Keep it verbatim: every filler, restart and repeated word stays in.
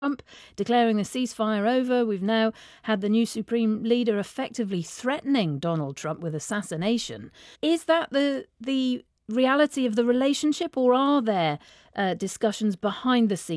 Trump declaring the ceasefire over. We've now had the new Supreme Leader effectively threatening Donald Trump with assassination. Is that the the reality of the relationship, or are there uh, discussions behind the scenes